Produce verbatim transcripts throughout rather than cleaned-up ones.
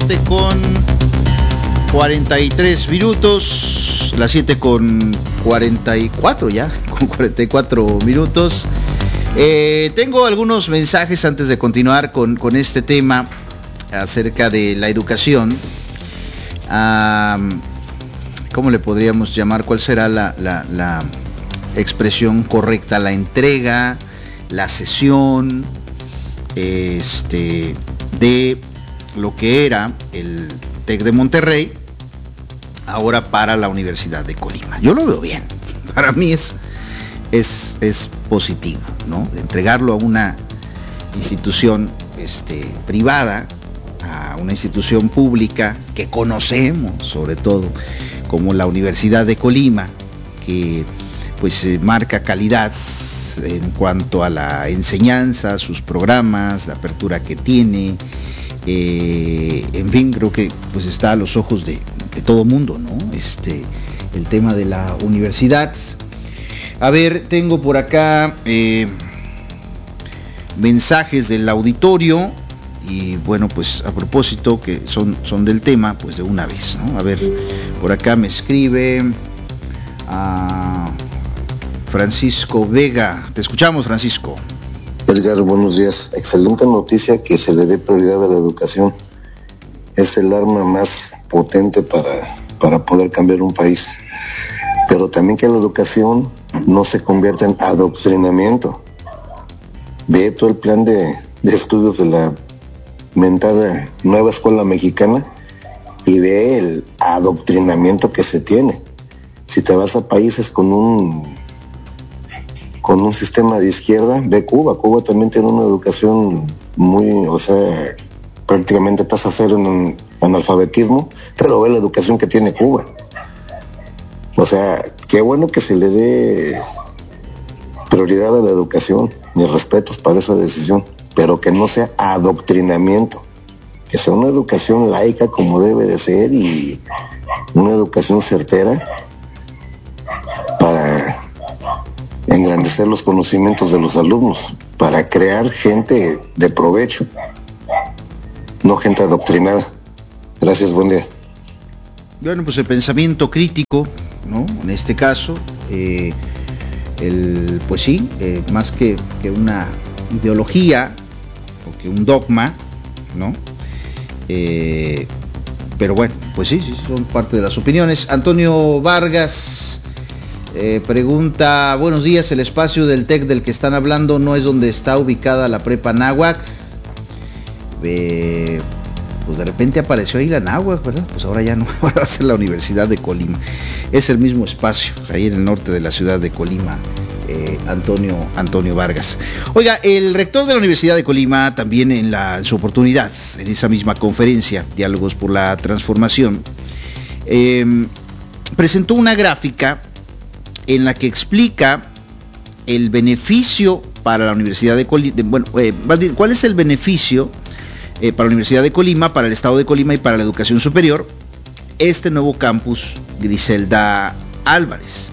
siete con cuarenta y tres minutos, las siete con cuarenta y cuatro ya, con cuarenta y cuatro minutos. Eh, tengo algunos mensajes antes de continuar con, con este tema acerca de la educación. Um, ¿Cómo le podríamos llamar? ¿Cuál será la, la, la expresión correcta? La entrega, la cesión, este, de lo que era el TEC de Monterrey, ahora para la Universidad de Colima. Yo lo veo bien. Para mí es, es, es positivo, ¿no? De entregarlo a una institución este, privada, a una institución pública que conocemos, sobre todo, como la Universidad de Colima, que pues eh, marca calidad en cuanto a la enseñanza, sus programas, la apertura que tiene, eh, en fin, creo que pues está a los ojos de, de todo mundo, ¿no? Este, el tema de la universidad. A ver, tengo por acá eh, mensajes del auditorio. Y bueno, pues a propósito que son, son del tema, pues de una vez, ¿no? A ver, por acá me escribe a Francisco Vega. Te escuchamos, Francisco. Edgar, buenos días. Excelente noticia que se le dé prioridad a la educación. Es el arma más potente para, para poder cambiar un país. Pero también que la educación no se convierta en adoctrinamiento. Ve todo el plan de, de estudios de la mentada nueva escuela mexicana y ve el adoctrinamiento que se tiene. Si te vas a países con un con un sistema de izquierda, ve Cuba. Cuba también tiene una educación muy, o sea, prácticamente pasa a ser un analfabetismo, pero ve la educación que tiene Cuba. O sea, qué bueno que se le dé prioridad a la educación. Mis respetos para esa decisión, pero que no sea adoctrinamiento, que sea una educación laica como debe de ser y una educación certera para engrandecer los conocimientos de los alumnos, para crear gente de provecho, no gente adoctrinada. Gracias, buen día. Bueno, pues el pensamiento crítico, ¿no? En este caso, eh, el, pues sí, eh, más que, que una ideología, que un dogma, ¿no? Eh, pero bueno, pues sí, sí, son parte de las opiniones. Antonio Vargas eh, pregunta, buenos días, el espacio del TEC del que están hablando no es donde está ubicada la prepa Náhuac. Eh, pues de repente apareció ahí la Náhuac, ¿verdad? Pues ahora ya no, ahora va a ser la Universidad de Colima. Es el mismo espacio, ahí en el norte de la ciudad de Colima. Eh, Antonio, Antonio Vargas. Oiga, el rector de la Universidad de Colima también en, la, en su oportunidad, en esa misma conferencia, Diálogos por la Transformación, eh, presentó una gráfica en la que explica el beneficio para la Universidad de Colima, bueno, eh, cuál es el beneficio eh, para la Universidad de Colima, para el Estado de Colima y para la educación superior, este nuevo campus Griselda Álvarez.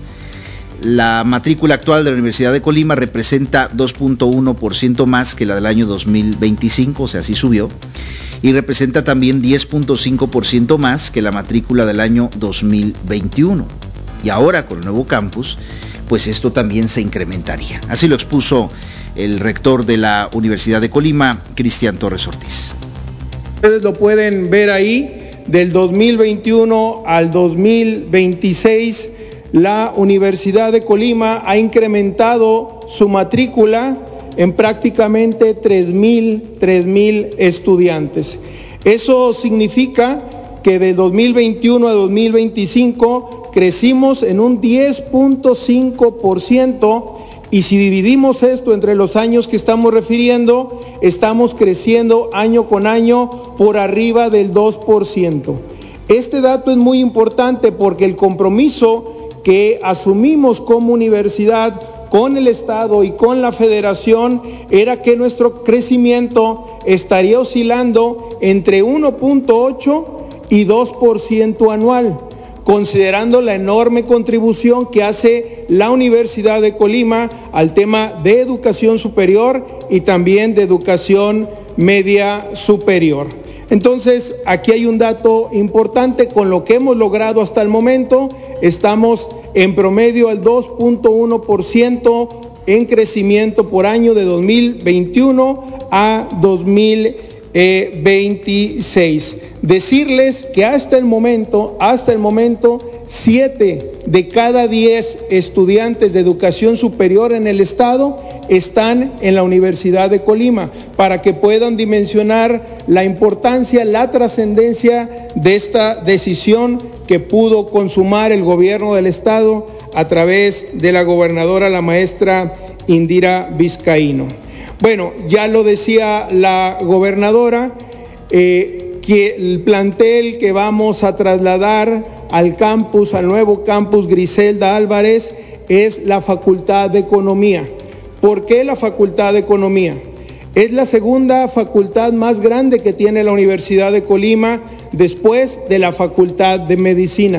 La matrícula actual de la Universidad de Colima representa dos punto uno por ciento más que la del año dos mil veinticinco, o sea, sí subió, y representa también diez punto cinco por ciento más que la matrícula del año dos mil veintiuno. Y ahora con el nuevo campus, pues esto también se incrementaría. Así lo expuso el rector de la Universidad de Colima, Cristian Torres Ortiz. Ustedes lo pueden ver ahí, del dos mil veintiuno al dos mil veintiséis, la Universidad de Colima ha incrementado su matrícula en prácticamente tres mil estudiantes. Eso significa que de dos mil veintiuno a dos mil veinticinco crecimos en un diez punto cinco por ciento, y si dividimos esto entre los años que estamos refiriendo, estamos creciendo año con año por arriba del dos por ciento. Este dato es muy importante porque el compromiso que asumimos como universidad con el Estado y con la Federación era que nuestro crecimiento estaría oscilando entre uno punto ocho y dos por ciento anual, considerando la enorme contribución que hace la Universidad de Colima al tema de educación superior y también de educación media superior. Entonces, aquí hay un dato importante: con lo que hemos logrado hasta el momento, estamos en promedio al dos punto uno por ciento en crecimiento por año de dos mil veintiuno a dos mil veintiséis. Decirles que hasta el momento, hasta el momento, siete de cada diez estudiantes de educación superior en el estado están en la Universidad de Colima, para que puedan dimensionar la importancia, la trascendencia de esta decisión que pudo consumar el gobierno del estado a través de la gobernadora, la maestra Indira Vizcaíno. Bueno, ya lo decía la gobernadora, eh, que el plantel que vamos a trasladar al campus, al nuevo campus Griselda Álvarez, es la Facultad de Economía. ¿Por qué la Facultad de Economía? Es la segunda facultad más grande que tiene la Universidad de Colima, después de la Facultad de Medicina.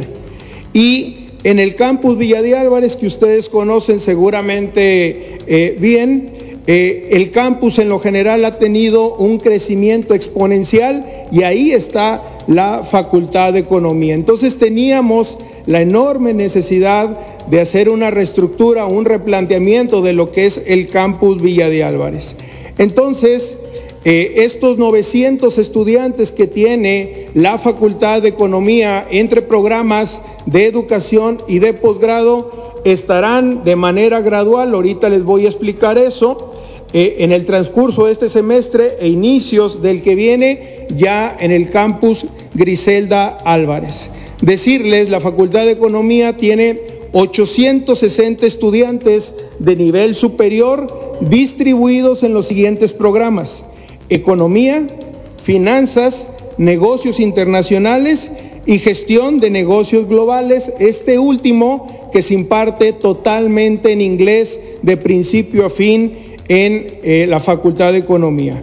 Y en el campus Villa de Álvarez, que ustedes conocen seguramente eh, bien, eh, el campus en lo general ha tenido un crecimiento exponencial, y ahí está la Facultad de Economía. Entonces teníamos la enorme necesidad de hacer una reestructura, un replanteamiento de lo que es el campus Villa de Álvarez. Entonces, eh, estos novecientos estudiantes que tiene la Facultad de Economía entre programas de educación y de posgrado estarán de manera gradual, ahorita les voy a explicar eso, eh, en el transcurso de este semestre e inicios del que viene, ya en el campus Griselda Álvarez. Decirles, la Facultad de Economía tiene ochocientos sesenta estudiantes de nivel superior distribuidos en los siguientes programas: Economía, Finanzas, Negocios Internacionales y Gestión de Negocios Globales, este último que se imparte totalmente en inglés de principio a fin en eh, la Facultad de Economía.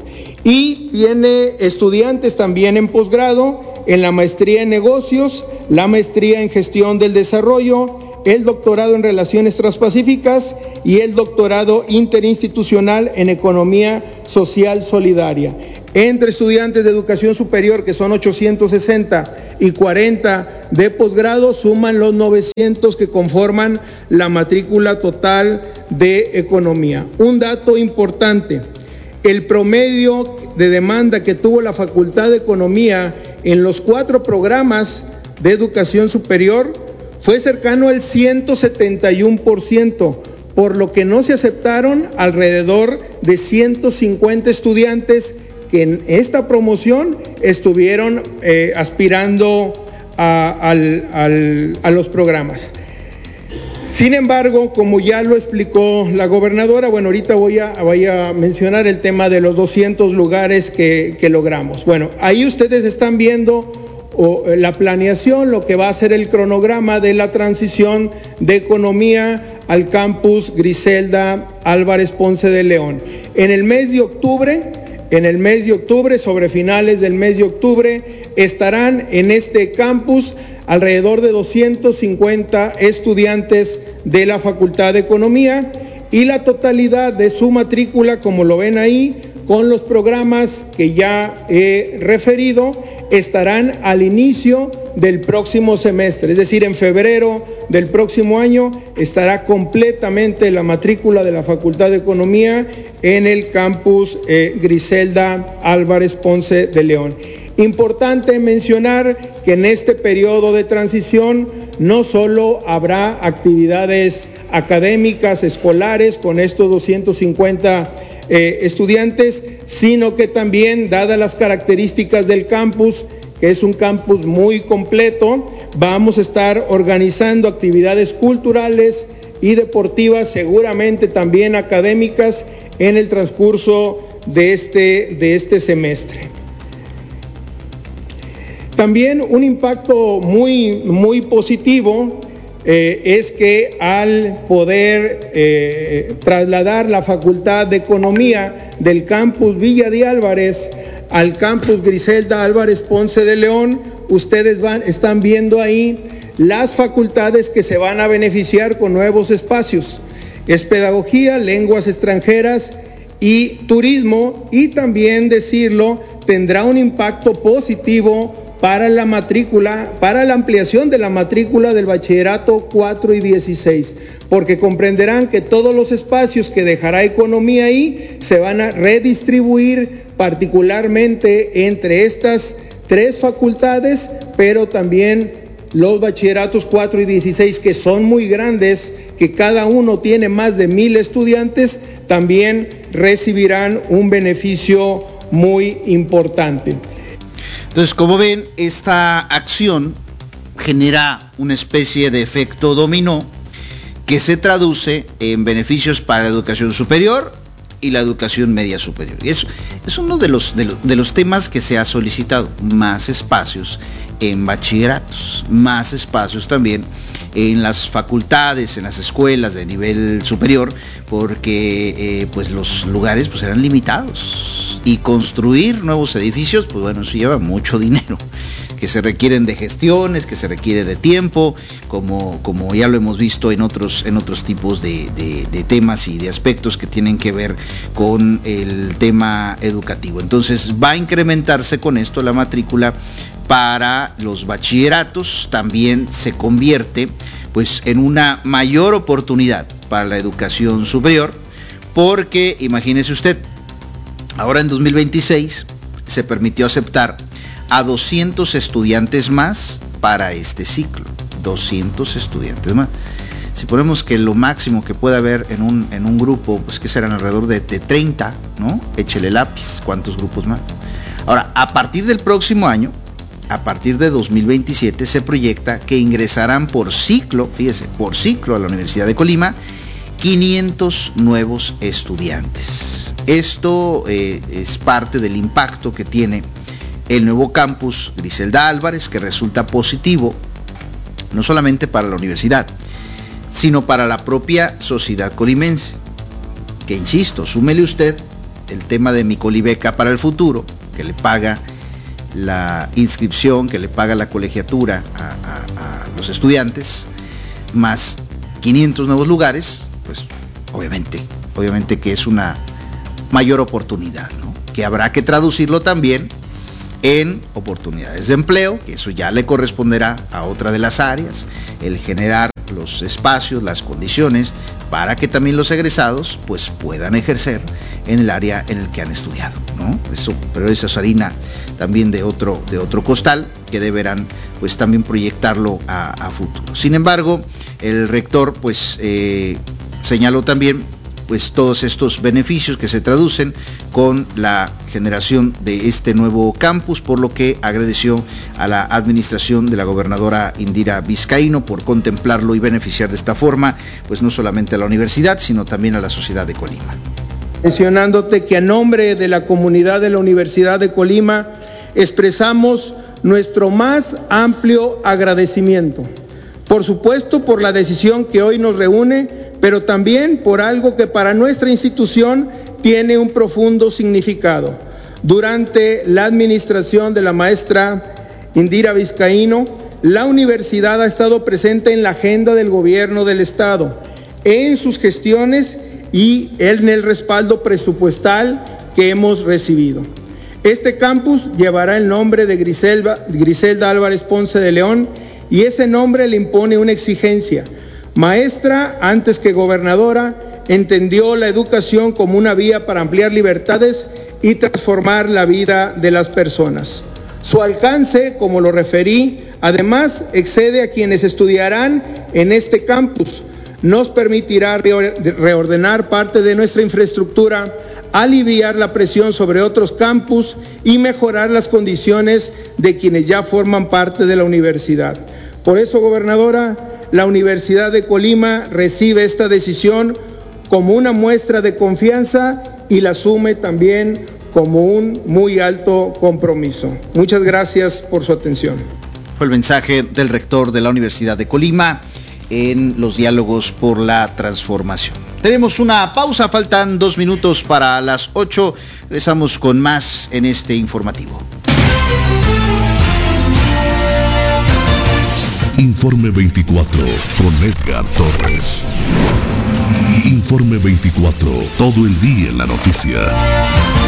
Y tiene estudiantes también en posgrado, en la maestría en negocios, la maestría en gestión del desarrollo, el doctorado en relaciones transpacíficas y el doctorado interinstitucional en economía social solidaria. Entre estudiantes de educación superior, que son ochocientos sesenta, y cuarenta de posgrado, suman los novecientos que conforman la matrícula total de economía. Un dato importante: el promedio de demanda que tuvo la Facultad de Economía en los cuatro programas de educación superior fue cercano al ciento setenta y uno por ciento, por lo que no se aceptaron alrededor de ciento cincuenta estudiantes que en esta promoción estuvieron eh, aspirando a, al, al, a los programas. Sin embargo, como ya lo explicó la gobernadora, bueno, ahorita voy a, voy a mencionar el tema de los doscientos lugares que, que logramos. Bueno, ahí ustedes están viendo o, la planeación, lo que va a ser el cronograma de la transición de economía al campus Griselda Álvarez Ponce de León. En el mes de octubre, en el mes de octubre, sobre finales del mes de octubre, estarán en este campus alrededor de doscientos cincuenta estudiantes de la Facultad de Economía, y la totalidad de su matrícula, como lo ven ahí, con los programas que ya he referido, estarán al inicio del próximo semestre, es decir, en febrero del próximo año estará completamente la matrícula de la Facultad de Economía en el campus eh, Griselda Álvarez Ponce de León. Importante mencionar que en este periodo de transición no solo habrá actividades académicas, escolares, con estos doscientos cincuenta eh, estudiantes, sino que también, dadas las características del campus, que es un campus muy completo, vamos a estar organizando actividades culturales y deportivas, seguramente también académicas, en el transcurso de este, de este semestre. También un impacto muy, muy positivo eh, es que al poder eh, trasladar la Facultad de Economía del campus Villa de Álvarez al campus Griselda Álvarez Ponce de León, ustedes van, están viendo ahí las facultades que se van a beneficiar con nuevos espacios. Es pedagogía, lenguas extranjeras y turismo, y también decirlo tendrá un impacto positivo para la matrícula, para la ampliación de la matrícula del bachillerato cuatro y dieciséis, porque comprenderán que todos los espacios que dejará economía ahí se van a redistribuir particularmente entre estas tres facultades, pero también los bachilleratos cuatro y dieciséis, que son muy grandes, que cada uno tiene más de mil estudiantes, también recibirán un beneficio muy importante. Entonces, como ven, esta acción genera una especie de efecto dominó que se traduce en beneficios para la educación superior y la educación media superior. Y eso es uno de los, de, los, de los temas que se ha solicitado, más espacios en bachilleratos, más espacios también en las facultades, en las escuelas de nivel superior, porque eh, pues los lugares pues eran limitados, y construir nuevos edificios, pues bueno, eso lleva mucho dinero, que se requieren de gestiones, que se requiere de tiempo, como, como ya lo hemos visto en otros, en otros tipos de, de, de temas y de aspectos que tienen que ver con el tema educativo. Entonces va a incrementarse con esto la matrícula para los bachilleratos, también se convierte pues en una mayor oportunidad para la educación superior, porque imagínese usted, ahora en dos mil veintiséis se permitió aceptar a doscientos estudiantes más para este ciclo, doscientos estudiantes más. Si ponemos que lo máximo que puede haber en un, en un grupo, pues que serán alrededor de, de treinta, ¿no? Échele lápiz, ¿cuántos grupos más? Ahora, a partir del próximo año, a partir de dos mil veintisiete, se proyecta que ingresarán por ciclo, fíjese, por ciclo a la Universidad de Colima, quinientos nuevos estudiantes. Esto eh, es parte del impacto que tiene el nuevo campus Griselda Álvarez, que resulta positivo no solamente para la universidad, sino para la propia sociedad colimense, que insisto, súmele usted el tema de mi Colibeca para el futuro, que le paga la inscripción, que le paga la colegiatura a, a, a los estudiantes, más quinientos nuevos lugares, pues obviamente, obviamente que es una mayor oportunidad, ¿no? Que habrá que traducirlo también en oportunidades de empleo, que eso ya le corresponderá a otra de las áreas, el generar los espacios, las condiciones para que también los egresados pues puedan ejercer en el área en el que han estudiado, ¿no? Eso, pero esa es harina también de otro, de otro costal que deberán pues también proyectarlo a, a futuro. Sin embargo, el rector pues eh, señaló también pues todos estos beneficios que se traducen con la generación de este nuevo campus, por lo que agradeció a la administración de la gobernadora Indira Vizcaíno por contemplarlo y beneficiar de esta forma pues no solamente a la universidad, sino también a la sociedad de Colima. Mencionándote que a nombre de la comunidad de la Universidad de Colima expresamos nuestro más amplio agradecimiento, por supuesto por la decisión que hoy nos reúne, pero también por algo que para nuestra institución tiene un profundo significado. Durante la administración de la maestra Indira Vizcaíno, la universidad ha estado presente en la agenda del gobierno del estado, en sus gestiones y en el respaldo presupuestal que hemos recibido. Este campus llevará el nombre de Griselda, Griselda Álvarez Ponce de León, y ese nombre le impone una exigencia. Maestra, antes que gobernadora, entendió la educación como una vía para ampliar libertades y transformar la vida de las personas. Su alcance, como lo referí, además excede a quienes estudiarán en este campus. Nos permitirá reordenar parte de nuestra infraestructura, aliviar la presión sobre otros campus y mejorar las condiciones de quienes ya forman parte de la universidad. Por eso, gobernadora, la Universidad de Colima recibe esta decisión como una muestra de confianza y la asume también como un muy alto compromiso. Muchas gracias por su atención. Fue el mensaje del rector de la Universidad de Colima en los diálogos por la transformación. Tenemos una pausa, faltan dos minutos para las ocho. Regresamos con más en este informativo. Informe veinticuatro con Edgar Torres. Informe veinticuatro, todo el día en la noticia.